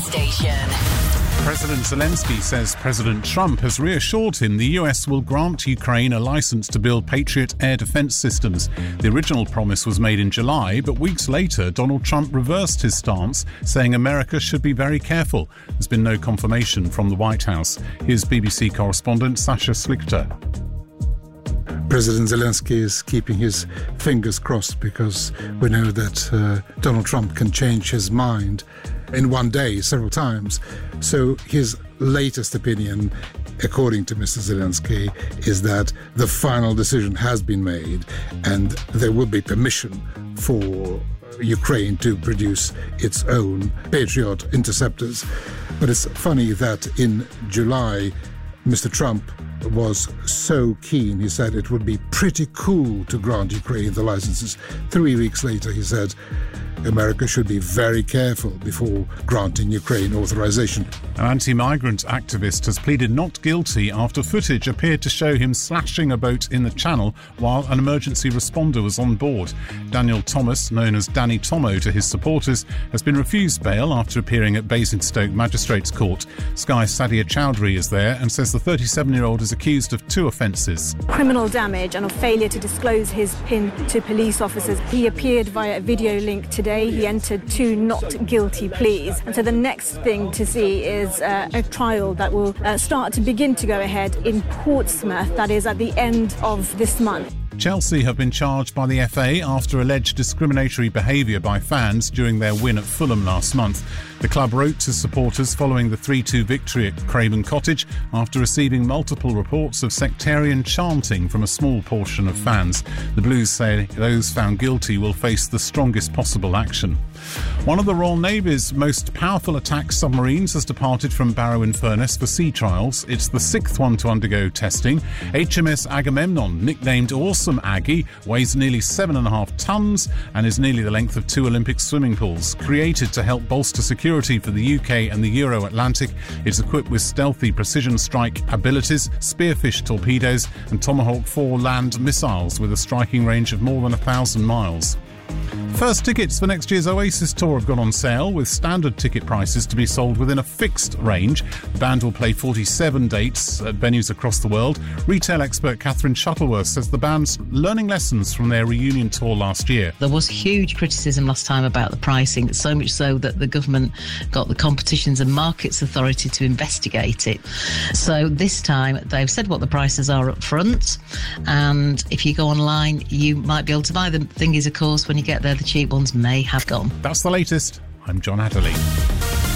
station. President Zelensky says President Trump has reassured him the US will grant Ukraine a license to build Patriot air defense systems. The original promise was made in July, but weeks later, Donald Trump reversed his stance, saying America should be very careful. There's been no confirmation from the White House. Here's BBC correspondent Sasha Slichter. President Zelensky is keeping his fingers crossed because we know that Donald Trump can change his mind in one day several times. So his latest opinion, according to Mr. Zelensky, is that the final decision has been made and there will be permission for Ukraine to produce its own Patriot interceptors. But it's funny that in July, Mr. Trump was so keen. He said it would be pretty cool to grant Ukraine the licenses. 3 weeks later, he said America should be very careful before granting Ukraine authorization. An anti-migrant activist has pleaded not guilty after footage appeared to show him slashing a boat in the channel while an emergency responder was on board. Daniel Thomas, known as Danny Tomo to his supporters, has been refused bail after appearing at Basingstoke Magistrates Court. Sky's Sadia Chowdhury is there and says the 37-year-old is accused of 2 offences. Criminal damage and a failure to disclose his PIN to police officers. He appeared via a video link today. He entered 2 not guilty pleas. And so the next thing to see is a trial that will start to begin to go ahead in Portsmouth. That is at the end of this month. Chelsea have been charged by the FA after alleged discriminatory behaviour by fans during their win at Fulham last month. The club wrote to supporters following the 3-2 victory at Craven Cottage after receiving multiple reports of sectarian chanting from a small portion of fans. The Blues say those found guilty will face the strongest possible action. One of the Royal Navy's most powerful attack submarines has departed from Barrow-in-Furness for sea trials. It's the 6th one to undergo testing. HMS Agamemnon, nicknamed Awesome Aggie, weighs nearly 7.5 tonnes and is nearly the length of 2 Olympic swimming pools. Created to help bolster security for the UK and the Euro-Atlantic, it's equipped with stealthy precision strike abilities, Spearfish torpedoes and Tomahawk 4 land missiles with a striking range of more than 1,000 miles. First tickets for next year's Oasis tour have gone on sale, with standard ticket prices to be sold within a fixed range. The band will play 47 dates at venues across the world. Retail expert Catherine Shuttleworth says the band's learning lessons from their reunion tour last year. There was huge criticism last time about the pricing, so much so that the government got the Competitions and Markets Authority to investigate it. So this time they've said what the prices are up front, and if you go online you might be able to buy them. The thing is, of course, when you get there, the cheap ones may have gone. That's the latest. I'm John Adderley.